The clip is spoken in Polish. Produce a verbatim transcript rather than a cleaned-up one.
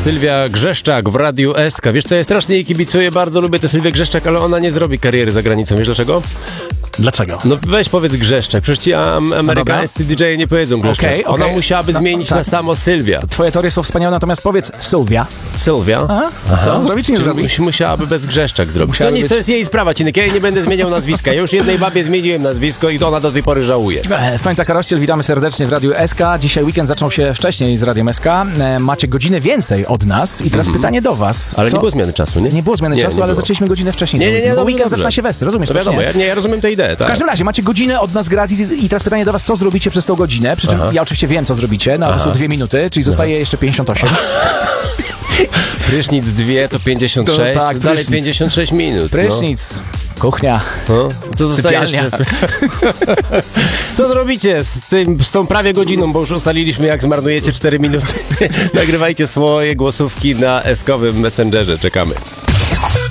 Sylwia Grzeszczak w Radiu S K. Wiesz co, ja strasznie jej kibicuję, bardzo lubię tę Sylwię Grzeszczak, ale ona nie zrobi kariery za granicą. Wiesz dlaczego? Dlaczego? No weź powiedz Grzeszczak, przecież ci am- amerykańscy D J nie powiedzą Grzeszczak. Okay, ona okay. musiałaby no, zmienić tak. na samo Sylwia. Twoje teorie są wspaniałe, natomiast powiedz Sylwia. Sylwia? Aha. Aha. Co? Zrobi czy nie zrobi? Mus- musiałaby bez Grzeszczak zrobić. Musiałaby No nic, być... to jest jej sprawa, Cinek. Ja jej nie będę zmieniał nazwiska. Ja już jednej babie zmieniłem nazwisko i ona do tej pory żałuje. Stańta Karościel, witamy serdecznie w Radiu S K. Dzisiaj weekend zaczął się wcześniej z Radiem S K. Macie godzinę więcej od nas i teraz mm-hmm. pytanie do was. Ale Co? nie było zmiany czasu, nie? Nie było zmiany nie, czasu, nie ale było. zaczęliśmy godzinę wcześniej. Nie, nie, nie, bo dobrze, weekend dobrze. zaczyna się westy, rozumiesz? To to, wiadomo, nie? ja, nie, ja rozumiem tę ideę, tak. W każdym razie macie godzinę od nas gratis i, i teraz pytanie do was, co zrobicie przez tą godzinę? Przy czym Aha. ja oczywiście wiem, co zrobicie, no ale to są dwie minuty, czyli zostaje Aha. jeszcze pięćdziesiąt osiem. Prysznic dwie to pięćdziesiąt sześć, to, tak, dalej prysznic. pięćdziesiąt sześć minut. Prysznic, no. Kuchnia, no. To zostaje sypialnia. jeszcze... Co zrobicie z, tym, z tą prawie godziną, bo już ustaliliśmy, jak zmarnujecie cztery minuty. Nagrywajcie swoje głosówki na eskowym Messengerze, czekamy.